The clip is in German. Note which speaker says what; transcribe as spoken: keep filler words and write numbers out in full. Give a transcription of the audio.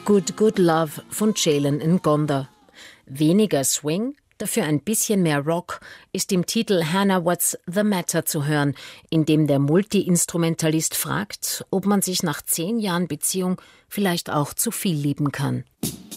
Speaker 1: Good Good Love von Jalen Ngonda. Weniger Swing, dafür ein bisschen mehr Rock, ist im Titel Hannah What's the Matter zu hören, in dem der Multi-Instrumentalist fragt, ob man sich nach zehn Jahren Beziehung vielleicht auch zu viel lieben kann.